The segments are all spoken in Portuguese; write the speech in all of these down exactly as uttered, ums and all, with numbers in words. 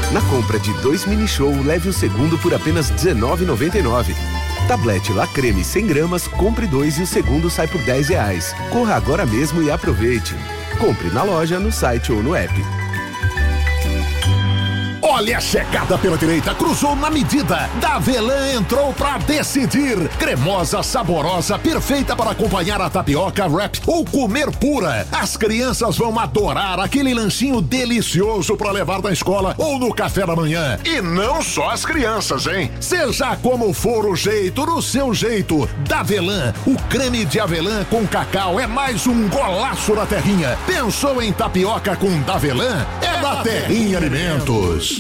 Na compra de dois mini show, leve o segundo por apenas dezenove reais e noventa e nove centavos. Tablete La Creme cem gramas, compre dois e o segundo sai por dez reais. Corra agora mesmo e aproveite. Compre na loja, no site ou no app. Olha a chegada pela direita, cruzou na medida. Davelan entrou pra decidir. Cremosa, saborosa, perfeita para acompanhar a tapioca, wrap ou comer pura. As crianças vão adorar aquele lanchinho delicioso para levar na escola ou no café da manhã. E não só as crianças, hein? Seja como for o jeito, no seu jeito. Davelan, o creme de avelã com cacau é mais um golaço da Terrinha. Pensou em tapioca com Davelan? É da Terrinha Alimentos.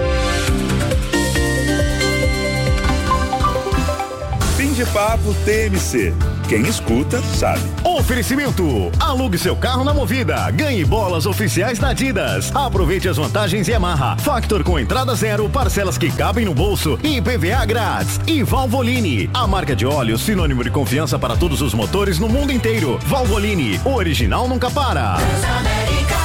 Fim de papo T M C. Quem escuta, sabe. Oferecimento. Alugue seu carro na Movida. Ganhe bolas oficiais da Adidas. Aproveite as vantagens Yamaha. Factor com entrada zero, parcelas que cabem no bolso e I P V A grátis. E Valvoline, a marca de óleo sinônimo de confiança para todos os motores no mundo inteiro. Valvoline, o original nunca para. Transamérica,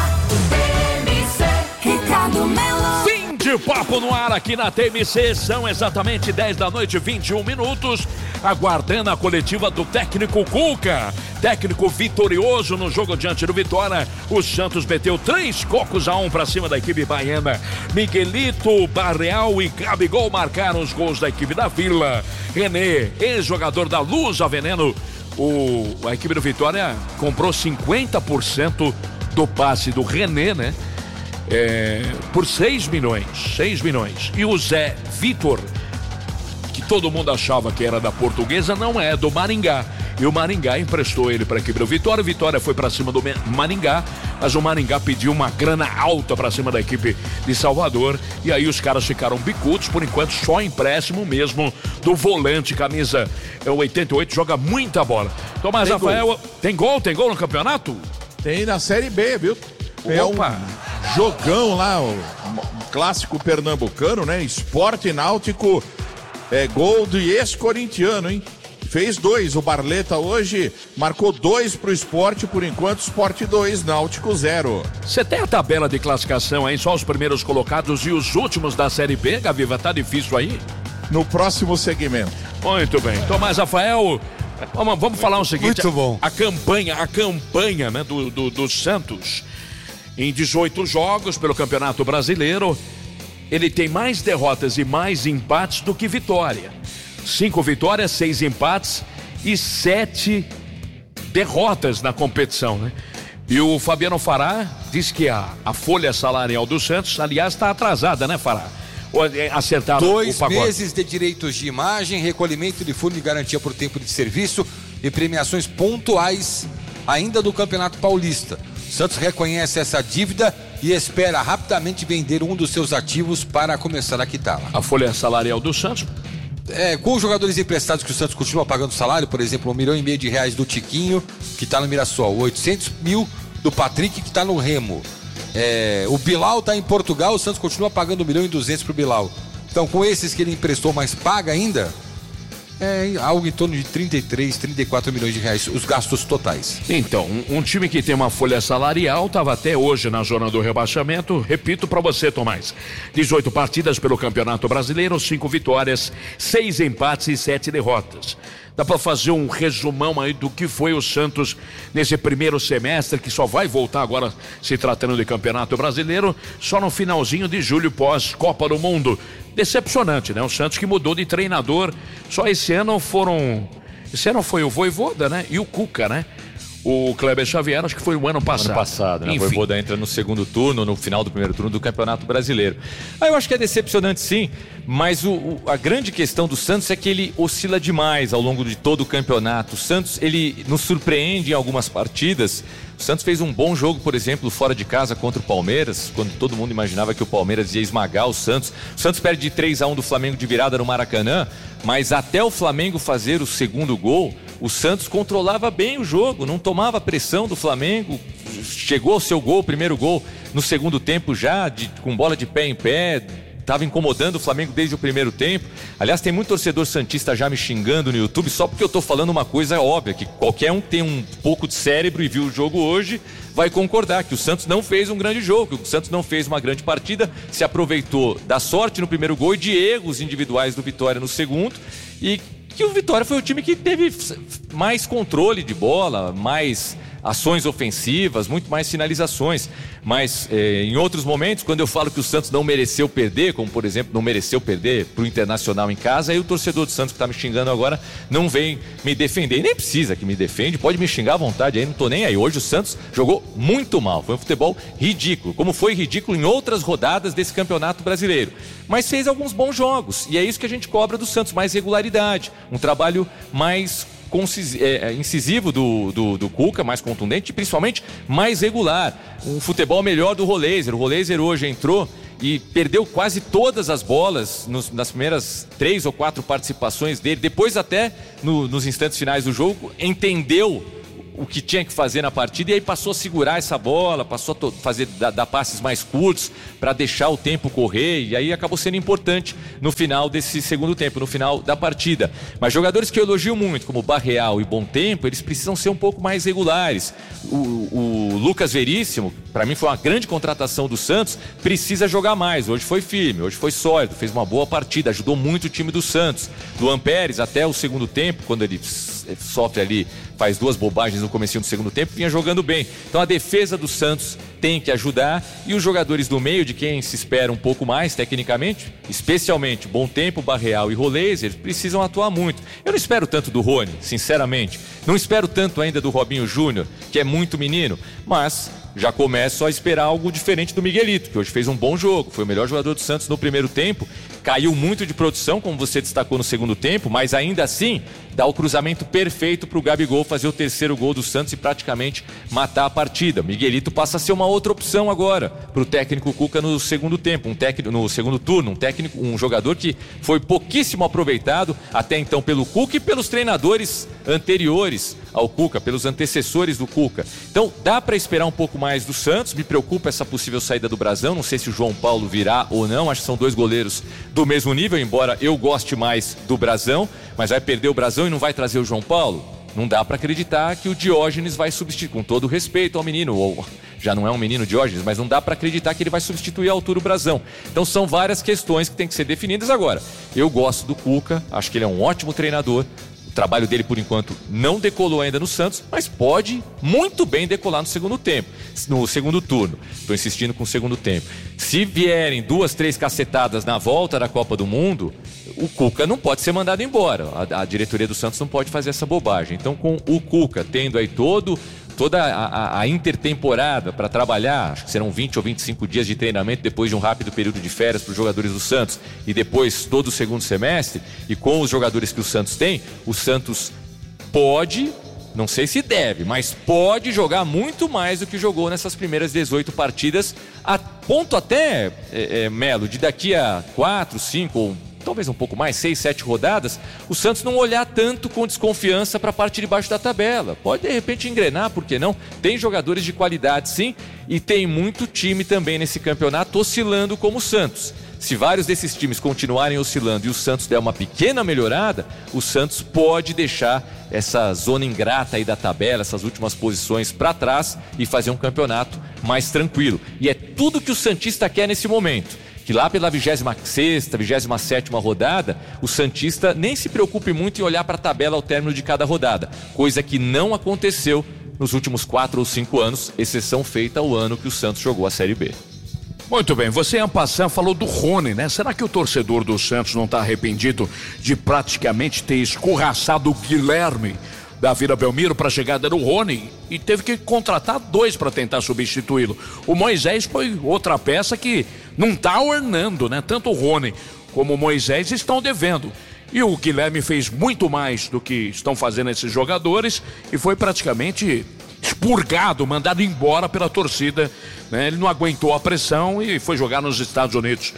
T M C, Ricardo Melo. De papo no ar aqui na T M C, são exatamente dez da noite, vinte e um minutos, aguardando a coletiva do técnico Cuca, técnico vitorioso no jogo diante do Vitória. O Santos meteu três cocos a um para cima da equipe baiana. Miguelito, Barreal e Gabigol marcaram os gols da equipe da Vila. René, ex-jogador da Luz a Veneno, o, a equipe do Vitória comprou cinquenta por cento do passe do René, né? É, por seis milhões, seis milhões. E o Zé Vitor, que todo mundo achava que era da Portuguesa, não é, do Maringá. E o Maringá emprestou ele para a equipe do Vitória. O Vitória foi para cima do Maringá, mas o Maringá pediu uma grana alta para cima da equipe de Salvador. E aí os caras ficaram bicudos, por enquanto só empréstimo mesmo do volante, camisa oitenta e oito, joga muita bola. Tomás Tem Rafael, gol. tem gol? Tem gol no campeonato? Tem na Série B, viu? É um jogão lá, o clássico pernambucano, né? Sport Náutico, é gol de ex-corintiano, hein? Fez dois, o Barleta hoje marcou dois pro Sport, por enquanto Sport dois, Náutico zero. Você tem a tabela de classificação aí, só os primeiros colocados e os últimos da Série B, Gaviva, tá difícil aí? No próximo segmento. Muito bem, Tomás Rafael, vamos, vamos falar o seguinte. Muito bom. A, a campanha, a campanha, né, do, do, do Santos, em dezoito jogos pelo Campeonato Brasileiro, ele tem mais derrotas e mais empates do que vitória. Cinco vitórias, seis empates e sete derrotas na competição, né? E o Fabiano Fará diz que a, a folha salarial do Santos, aliás, está atrasada, né, Fará? Acertaram Dois o pacote. meses de direitos de imagem, recolhimento de fundo de garantia por tempo de serviço e premiações pontuais ainda do Campeonato Paulista. Santos reconhece essa dívida e espera rapidamente vender um dos seus ativos para começar a quitá-la. A folha salarial do Santos? É, com os jogadores emprestados que o Santos continua pagando salário, por exemplo, um milhão e meio de reais do Tiquinho, que está no Mirassol, oitocentos mil do Patrick, que está no Remo. É, o Bilal está em Portugal, o Santos continua pagando um milhão e duzentos para o Bilal. Então, com esses que ele emprestou, mas paga ainda, é algo em torno de trinta e três, trinta e quatro milhões de reais, os gastos totais. Então, um, um time que tem uma folha salarial estava até hoje na zona do rebaixamento. Repito para você, Tomás, dezoito partidas pelo Campeonato Brasileiro, cinco vitórias, seis empates e sete derrotas. Dá para fazer um resumão aí do que foi o Santos nesse primeiro semestre, que só vai voltar agora se tratando de Campeonato Brasileiro, só no finalzinho de julho pós Copa do Mundo. Decepcionante, né? O Santos que mudou de treinador, só esse ano foram, esse ano foi o Vojvoda, né? E o Cuca, né? O Kleber Xavier, acho que foi o ano passado. Ano passado, né? O Vojvoda entra no segundo turno, no final do primeiro turno do Campeonato Brasileiro. Ah, eu acho que é decepcionante sim, mas o, o, a grande questão do Santos é que ele oscila demais ao longo de todo o campeonato. O Santos, ele nos surpreende em algumas partidas. O Santos fez um bom jogo, por exemplo, fora de casa contra o Palmeiras, quando todo mundo imaginava que o Palmeiras ia esmagar o Santos. O Santos perde de três a um do Flamengo de virada no Maracanã, mas até o Flamengo fazer o segundo gol, o Santos controlava bem o jogo, não tomava pressão do Flamengo, chegou ao seu gol, primeiro gol no segundo tempo já, de, com bola de pé em pé, estava incomodando o Flamengo desde o primeiro tempo. Aliás, tem muito torcedor santista já me xingando no YouTube só porque eu estou falando uma coisa óbvia, que qualquer um que tem um pouco de cérebro e viu o jogo hoje vai concordar que o Santos não fez um grande jogo, que o Santos não fez uma grande partida, se aproveitou da sorte no primeiro gol e de erros individuais do Vitória no segundo, e que o Vitória foi o time que teve mais controle de bola, mais ações ofensivas, muito mais finalizações. Mas eh, em outros momentos, quando eu falo que o Santos não mereceu perder, como por exemplo não mereceu perder para o Internacional em casa, aí o torcedor do Santos que está me xingando agora não vem me defender, e nem precisa que me defende, pode me xingar à vontade, aí não tô nem aí. Hoje o Santos jogou muito mal, foi um futebol ridículo, como foi ridículo em outras rodadas desse Campeonato Brasileiro, mas fez alguns bons jogos, e é isso que a gente cobra do Santos, mais regularidade, um trabalho mais incisivo do, do, do Cuca, mais contundente e principalmente mais regular, um futebol melhor do Roleiser. O Roleiser hoje entrou e perdeu quase todas as bolas nos, nas primeiras três ou quatro participações dele, depois até no, nos instantes finais do jogo entendeu o que tinha que fazer na partida e aí passou a segurar essa bola, passou a fazer dar, dar passes mais curtos para deixar o tempo correr, e aí acabou sendo importante no final desse segundo tempo, no final da partida. Mas jogadores que eu elogio muito, como Barreal e Bom Tempo, eles precisam ser um pouco mais regulares. O, o Lucas Veríssimo, para mim foi uma grande contratação do Santos, precisa jogar mais. Hoje foi firme, hoje foi sólido, fez uma boa partida, ajudou muito o time do Santos. Luan Pérez, até o segundo tempo, quando ele sofre ali, faz duas bobagens no comecinho do segundo tempo, vinha jogando bem. Então a defesa do Santos tem que ajudar, e os jogadores do meio, de quem se espera um pouco mais tecnicamente, especialmente Bom Tempo, Barreal e Roleiser, precisam atuar muito. Eu não espero tanto do Rony, sinceramente, não espero tanto ainda do Robinho Júnior, que é muito menino, mas já começo a esperar algo diferente do Miguelito, que hoje fez um bom jogo, foi o melhor jogador do Santos no primeiro tempo, caiu muito de produção, como você destacou no segundo tempo, mas ainda assim dá o cruzamento perfeito para o Gabigol fazer o terceiro gol do Santos e praticamente matar a partida. Miguelito passa a ser uma outra opção agora para o técnico Cuca no segundo tempo, um técnico no segundo turno, um técnico, um jogador que foi pouquíssimo aproveitado até então pelo Cuca e pelos treinadores anteriores ao Cuca, pelos antecessores do Cuca. Então dá para esperar um pouco mais do Santos. Me preocupa essa possível saída do Brasão, não sei se o João Paulo virá ou não, acho que são dois goleiros do mesmo nível, embora eu goste mais do Brasão, mas vai perder o Brasão e não vai trazer o João Paulo? Não dá para acreditar que o Diógenes vai substituir, com todo o respeito ao menino, ou já não é um menino Diógenes, mas não dá para acreditar que ele vai substituir a altura o Brasão. Então são várias questões que têm que ser definidas agora. Eu gosto do Cuca, acho que ele é um ótimo treinador. O trabalho dele, por enquanto, não decolou ainda no Santos, mas pode muito bem decolar no segundo tempo, no segundo turno. Estou insistindo com o segundo tempo. Se vierem duas, três cacetadas na volta da Copa do Mundo, o Cuca não pode ser mandado embora. A, a diretoria do Santos não pode fazer essa bobagem. Então, com o Cuca tendo aí todo... toda a, a, a intertemporada para trabalhar, acho que serão vinte ou vinte e cinco dias de treinamento depois de um rápido período de férias para os jogadores do Santos, e depois todo o segundo semestre, e com os jogadores que o Santos tem, o Santos pode, não sei se deve, mas pode jogar muito mais do que jogou nessas primeiras dezoito partidas, a ponto até, é, é, Melo, de daqui a quatro, cinco ou talvez um pouco mais, seis, sete rodadas, o Santos não olhar tanto com desconfiança para a parte de baixo da tabela. Pode de repente engrenar, por que não? Tem jogadores de qualidade sim, e tem muito time também nesse campeonato oscilando como o Santos. Se vários desses times continuarem oscilando e o Santos der uma pequena melhorada, o Santos pode deixar essa zona ingrata aí da tabela, essas últimas posições para trás e fazer um campeonato mais tranquilo. E é tudo que o santista quer nesse momento. Que lá pela vigésima sexta, vigésima sétima rodada, o santista nem se preocupe muito em olhar para a tabela ao término de cada rodada, coisa que não aconteceu nos últimos quatro ou cinco anos, exceção feita ao ano que o Santos jogou a Série B. Muito bem, você em passant falou do Rony, né? Será que o torcedor do Santos não está arrependido de praticamente ter escorraçado o Guilherme da Vila Belmiro para a chegada do Rony e teve que contratar dois para tentar substituí-lo? O Moisés foi outra peça que não está ornando, né? Tanto o Rony como o Moisés estão devendo. E o Guilherme fez muito mais do que estão fazendo esses jogadores e foi praticamente expurgado, mandado embora pela torcida, né? Ele não aguentou a pressão e foi jogar nos Estados Unidos.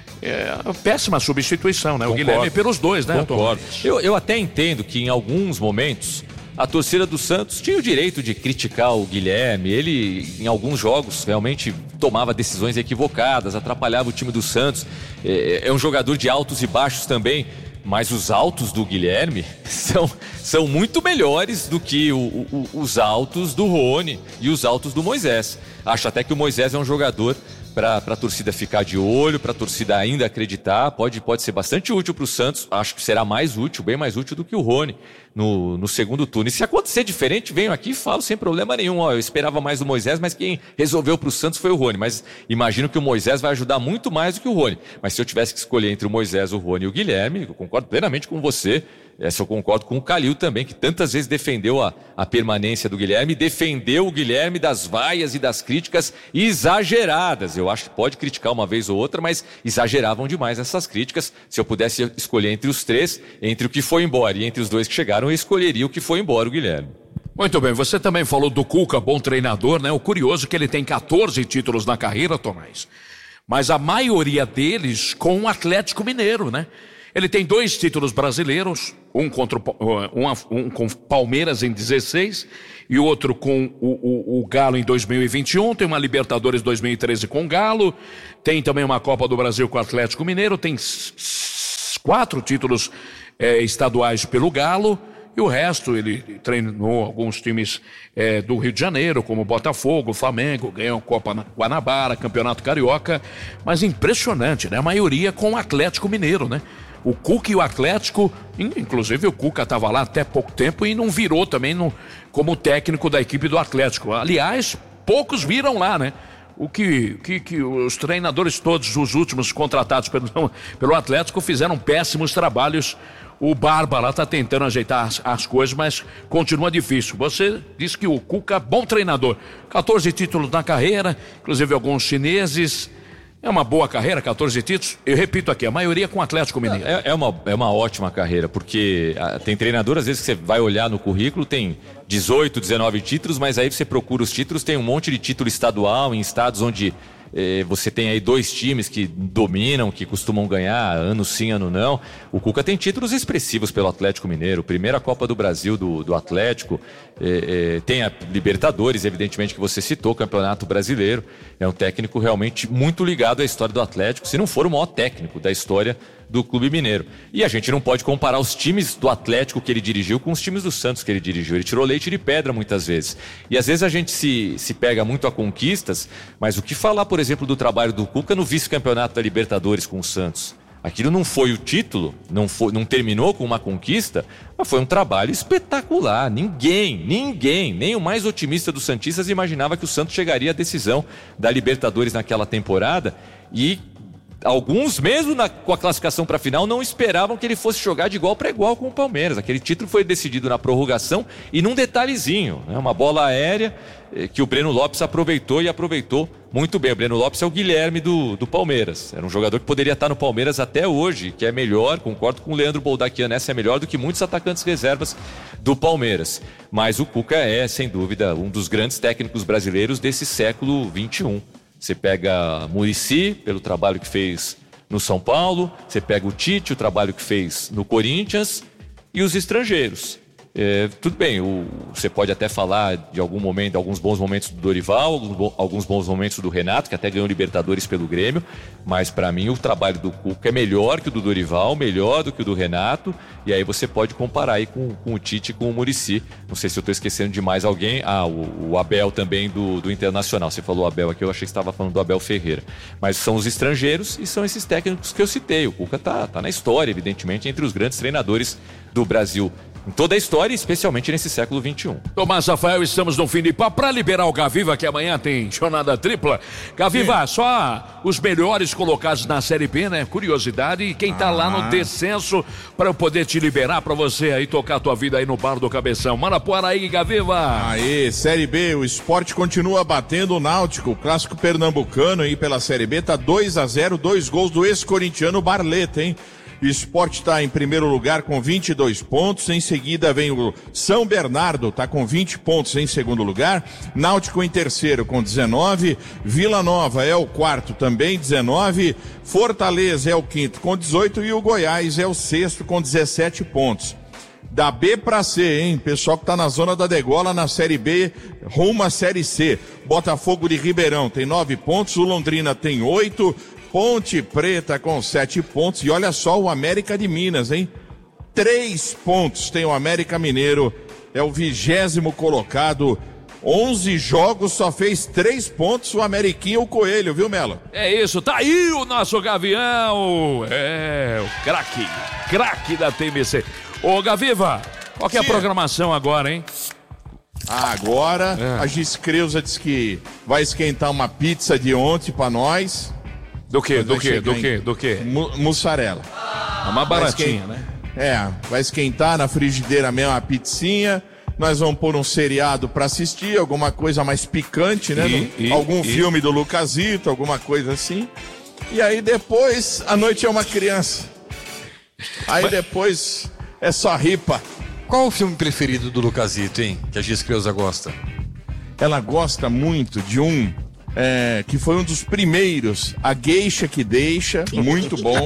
É uma péssima substituição, né? Concordo. O Guilherme pelos dois, né? Concordo. Eu, eu até entendo que em alguns momentos a torcida do Santos tinha o direito de criticar o Guilherme. Ele, em alguns jogos, realmente tomava decisões equivocadas, atrapalhava o time do Santos. É, é um jogador de altos e baixos também, mas os altos do Guilherme são, são muito melhores do que o, o, os altos do Rony e os altos do Moisés. Acho até que o Moisés é um jogador para a torcida ficar de olho, para a torcida ainda acreditar, pode, pode ser bastante útil para o Santos, acho que será mais útil, bem mais útil do que o Rony no, no segundo turno. E se acontecer diferente, venho aqui e falo sem problema nenhum. Ó, eu esperava mais o Moisés, mas quem resolveu para o Santos foi o Rony, mas imagino que o Moisés vai ajudar muito mais do que o Rony. Mas se eu tivesse que escolher entre o Moisés, o Rony e o Guilherme, eu concordo plenamente com você. Essa eu concordo com o Calil também, que tantas vezes defendeu a, a permanência do Guilherme, defendeu o Guilherme das vaias e das críticas exageradas. Eu acho que pode criticar uma vez ou outra, mas exageravam demais essas críticas. Se eu pudesse escolher entre os três, entre o que foi embora e entre os dois que chegaram, eu escolheria o que foi embora, o Guilherme. Muito bem, você também falou do Cuca, bom treinador, né? O curioso é que ele tem catorze títulos na carreira, Tomás, mas a maioria deles com o Atlético Mineiro, né? Ele tem dois títulos brasileiros, um contra o, um, um com Palmeiras em dezesseis e outro com o, o, o Galo em dois mil e vinte e um, tem uma Libertadores dois mil e treze com o Galo, tem também uma Copa do Brasil com o Atlético Mineiro, tem quatro títulos é, estaduais pelo Galo, e o resto ele treinou alguns times é, do Rio de Janeiro, como Botafogo, Flamengo, ganhou a Copa Guanabara, Campeonato Carioca, mas impressionante, né? A maioria com o Atlético Mineiro, né? O Cuca e o Atlético, inclusive o Cuca estava lá até pouco tempo e não virou também no, como técnico da equipe do Atlético. Aliás, poucos viram lá, né? O que, que, que os treinadores todos, os últimos contratados pelo, pelo Atlético, fizeram péssimos trabalhos. O Barba lá está tentando ajeitar as, as coisas, mas continua difícil. Você disse que o Cuca, bom treinador, catorze títulos na carreira, inclusive alguns chineses. É uma boa carreira, catorze títulos. Eu repito aqui, a maioria com o Atlético Mineiro. É, é, uma, é uma ótima carreira, porque ah, tem treinador, às vezes que você vai olhar no currículo, tem dezoito, dezenove títulos, mas aí você procura os títulos, tem um monte de título estadual em estados onde eh, você tem aí dois times que dominam, que costumam ganhar ano sim, ano não. O Cuca tem títulos expressivos pelo Atlético Mineiro, primeira Copa do Brasil do, do Atlético, eh, eh, tem a Libertadores, evidentemente, que você citou, Campeonato Brasileiro. É um técnico realmente muito ligado à história do Atlético, se não for o maior técnico da história do Clube Mineiro. E a gente não pode comparar os times do Atlético que ele dirigiu com os times do Santos que ele dirigiu. Ele tirou leite de pedra muitas vezes. E às vezes a gente se, se pega muito a conquistas, mas o que falar, por exemplo, do trabalho do Cuca no vice-campeonato da Libertadores com o Santos? Aquilo não foi o título, não, foi, não terminou com uma conquista, mas foi um trabalho espetacular. Ninguém, ninguém, nem o mais otimista dos santistas imaginava que o Santos chegaria à decisão da Libertadores naquela temporada, e alguns, mesmo na, com a classificação para a final, não esperavam que ele fosse jogar de igual para igual com o Palmeiras. Aquele título foi decidido na prorrogação e num detalhezinho, né? Uma bola aérea eh, que o Breno Lopes aproveitou e aproveitou muito bem. O Breno Lopes é o Guilherme do, do Palmeiras. Era um jogador que poderia estar no Palmeiras até hoje, que é melhor, concordo com o Leandro Boldaquian, essa é melhor do que muitos atacantes reservas do Palmeiras. Mas o Cuca é, sem dúvida, um dos grandes técnicos brasileiros desse século vinte e um. Você pega Muricy, pelo trabalho que fez no São Paulo, você pega o Tite, o trabalho que fez no Corinthians, e os estrangeiros. É, tudo bem, o, você pode até falar de algum momento, alguns bons momentos do Dorival, alguns, alguns bons momentos do Renato, que até ganhou Libertadores pelo Grêmio, mas para mim o trabalho do Cuca é melhor que o do Dorival, melhor do que o do Renato, e aí você pode comparar aí com, com o Tite e com o Muricy. Não sei se eu estou esquecendo de mais alguém. Ah, o, o Abel também do, do Internacional. Você falou Abel aqui, eu achei que você estava falando do Abel Ferreira. Mas são os estrangeiros e são esses técnicos que eu citei. O Cuca tá, tá na história, evidentemente, entre os grandes treinadores do Brasil em toda a história, especialmente nesse século vinte e um. Tomás Rafael, estamos no fim de papo para liberar o Gaviva, que amanhã tem jornada tripla. Gaviva, sim, só os melhores colocados na Série B, né? Curiosidade, e quem tá ah. lá no descenso para eu poder te liberar para você aí tocar a tua vida aí no bar do Cabeção. Manda pro ar aí, Gaviva. Aê, Série B, o Sport continua batendo o Náutico, o clássico pernambucano aí pela Série B, tá dois a zero, dois gols do ex-corintiano Barleta, hein? O Sport está em primeiro lugar com vinte e dois pontos, em seguida vem o São Bernardo, está com vinte pontos em segundo lugar, Náutico em terceiro com dezenove, Vila Nova é o quarto também, dezenove, Fortaleza é o quinto com dezoito e o Goiás é o sexto com dezessete pontos. Da B pra C, hein? Pessoal que tá na zona da degola na Série B, rumo à Série C. Botafogo de Ribeirão tem nove pontos, o Londrina tem oito, Ponte Preta com sete pontos. E olha só o América de Minas, hein? Três pontos tem o América Mineiro, é o vigésimo colocado. onze jogos, só fez três pontos o Ameriquinho o Coelho, viu, Melo? É isso, tá aí o nosso Gavião. É, o craque, craque da T M C. Ô, Gaviva, qual que é a programação agora, hein? Agora, é. a Giz Creuza disse que vai esquentar uma pizza de ontem pra nós. Do que, do que, do que, do que? Mussarela. É uma baratinha, né? É, vai esquentar na frigideira mesmo a pizzinha. Nós vamos pôr um seriado pra assistir, alguma coisa mais picante, né? E, e, algum e... filme do Lucasito, alguma coisa assim. E aí depois, a noite é uma criança. Aí Mas... depois é só ripa. Qual o filme preferido do Lucasito, hein? Que a Giz Creuza gosta? Ela gosta muito de um é, que foi um dos primeiros, A Geisha que Deixa, muito bom.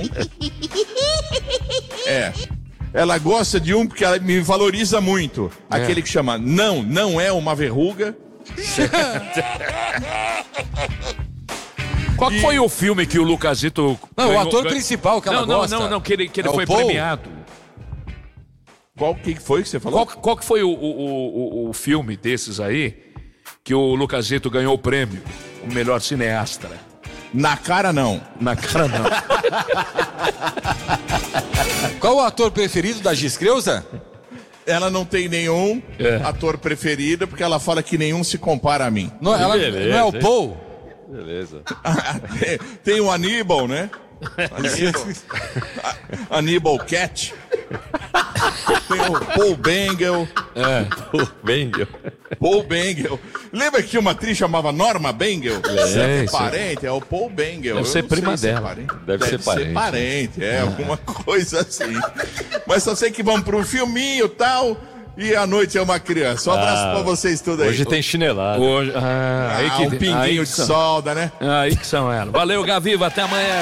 É. Ela gosta de um porque ela me valoriza muito. É. Aquele que chama Não, Não É Uma Verruga. Qual e... foi o filme que o Lucasito... Não, ganhou... o ator principal que ela não, gosta. Não, não, não, que ele, que ele é foi premiado. Qual que foi que você falou? Qual, qual que foi o, o, o, o filme desses aí que o Lucasito ganhou o prêmio? O melhor cineasta, né? Na cara não. Na cara não. Qual o ator preferido da Giz Creuza? Ela não tem nenhum é. ator preferido, porque ela fala que nenhum se compara a mim. Não, ela, beleza, não é o Paul? Beleza. tem, tem o Aníbal, né? Aníbal, Aníbal Cat. Tem o Paul Bengel. É, Paul Bengel. Paul Bengel. Lembra que tinha uma atriz chamava Norma Bengel? É, é parente, é o Paul Bengel. Deve ser prima dela. Se é Deve, Deve ser parente. ser parente, é, alguma coisa assim. Mas só sei que vamos para um filminho e tal. E a noite é uma criança. Um abraço ah, pra vocês tudo aí. Hoje tem chinelada. Hoje, ah, ah, aí que, um pinguinho aí de são. solda, né? Aí que são elas. Valeu, Gaviva, até amanhã.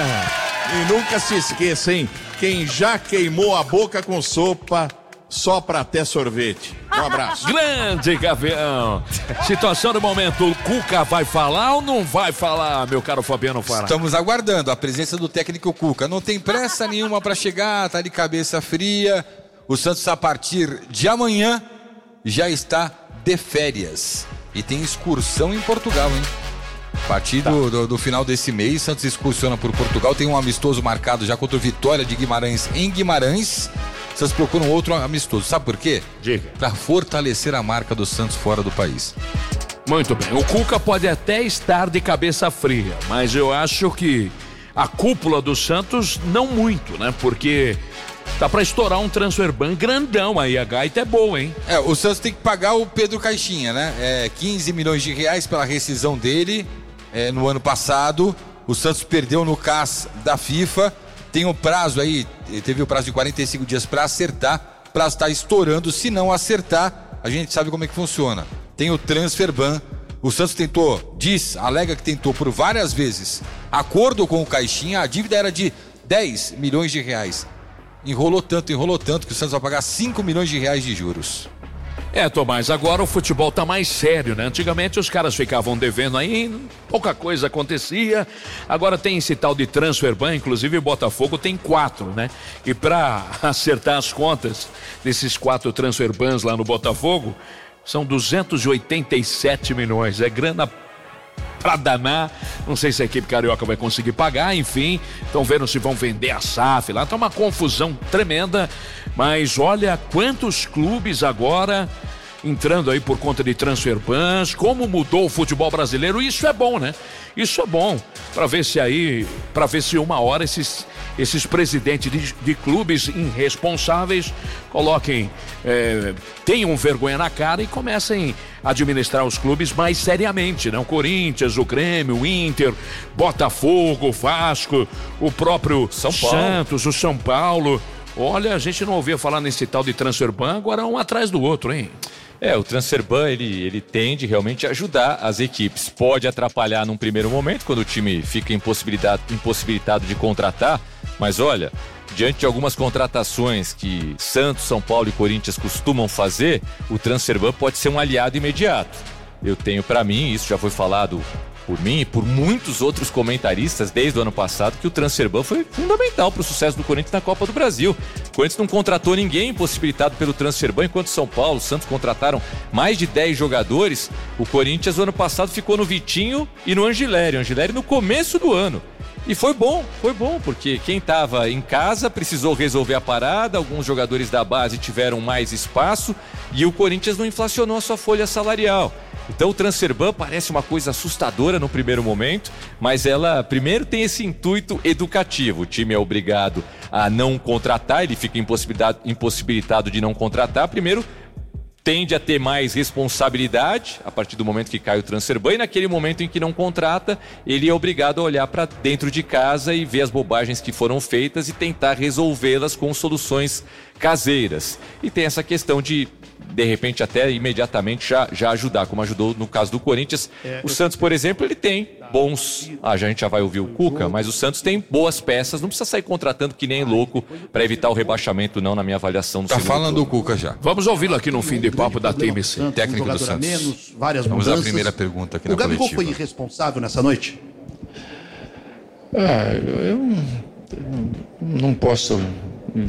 E nunca se esqueça, hein? Quem já queimou a boca com sopa, sopra até sorvete. Um abraço. Grande Gavião. Situação do momento, o Cuca vai falar ou não vai falar, meu caro Fabiano Fara? Estamos aguardando a presença do técnico Cuca. Não tem pressa nenhuma para chegar, tá de cabeça fria. O Santos, a partir de amanhã, já está de férias. E tem excursão em Portugal, hein? A partir tá. do, do, do final desse mês, Santos excursiona por Portugal. Tem um amistoso marcado já contra o Vitória de Guimarães em Guimarães. Santos procura um outro amistoso. Sabe por quê? Diga. Para fortalecer a marca do Santos fora do país. Muito bem. O Cuca pode até estar de cabeça fria, mas eu acho que a cúpula do Santos não muito, né? Porque... Tá pra estourar um transfer ban grandão aí, a gaita é boa, hein? É, o Santos tem que pagar o Pedro Caixinha, né? É, quinze milhões de reais pela rescisão dele é, no ano passado. O Santos perdeu no C A S da FIFA. Tem o prazo aí, teve o prazo de quarenta e cinco dias pra acertar. O prazo tá estourando, se não acertar, a gente sabe como é que funciona. Tem o transfer ban. O Santos tentou, diz, alega que tentou por várias vezes acordo com o Caixinha, a dívida era de dez milhões de reais. Enrolou tanto, enrolou tanto que o Santos vai pagar cinco milhões de reais de juros. É, Tomás, agora o futebol tá mais sério, né? Antigamente os caras ficavam devendo aí, pouca coisa acontecia. Agora tem esse tal de transfer ban, inclusive o Botafogo tem quatro, né? E pra acertar as contas desses quatro transfer bans lá no Botafogo, são duzentos e oitenta e sete milhões. É grana pra danar, não sei se a equipe carioca vai conseguir pagar, enfim, estão vendo se vão vender a S A F lá, tá uma confusão tremenda, mas olha quantos clubes agora entrando aí por conta de transfer bans, como mudou o futebol brasileiro, isso é bom, né? Isso é bom, para ver se aí, para ver se uma hora esses, esses presidentes de, de clubes irresponsáveis coloquem, é, tenham vergonha na cara e comecem a administrar os clubes mais seriamente, né? O Corinthians, o Grêmio, o Inter, Botafogo, o Vasco, o próprio São Paulo. Santos, o São Paulo. Olha, a gente não ouvia falar nesse tal de transfer ban, agora um atrás do outro, hein? É, o transfer ban, ele, ele tende realmente a ajudar as equipes. Pode atrapalhar num primeiro momento, quando o time fica impossibilitado, impossibilitado de contratar, mas olha, diante de algumas contratações que Santos, São Paulo e Corinthians costumam fazer, o Transferban pode ser um aliado imediato. Eu tenho para mim, isso já foi falado por mim e por muitos outros comentaristas desde o ano passado, que o Transferban foi fundamental para o sucesso do Corinthians na Copa do Brasil. O Corinthians não contratou ninguém impossibilitado pelo Transferban, enquanto São Paulo, Santos contrataram mais de dez jogadores. O Corinthians, no ano passado, ficou no Vitinho e no Angileri. O Angileri no começo do ano. E foi bom, foi bom, porque quem estava em casa precisou resolver a parada, alguns jogadores da base tiveram mais espaço e o Corinthians não inflacionou a sua folha salarial. Então o Transferban parece uma coisa assustadora no primeiro momento, mas ela primeiro tem esse intuito educativo. O time é obrigado a não contratar, ele fica impossibilitado, impossibilitado de não contratar. Primeiro, tende a ter mais responsabilidade a partir do momento que cai o Transferban, e naquele momento em que não contrata, ele é obrigado a olhar para dentro de casa e ver as bobagens que foram feitas e tentar resolvê-las com soluções caseiras. E tem essa questão de, de repente, até imediatamente já, já ajudar, como ajudou no caso do Corinthians. É, o Santos, por exemplo, ele tem bons... Ah, já a gente já vai ouvir o Cuca, mas o Santos tem boas peças, não precisa sair contratando que nem louco para evitar o rebaixamento, não, na minha avaliação. No tá falando do Cuca já. Vamos ouvi-lo aqui no fim de papo da T M C. Técnico do Santos. Menos, várias Vamos mudanças. à primeira pergunta aqui na coletiva. O Gabigol coletiva. foi irresponsável nessa noite? Ah, eu não posso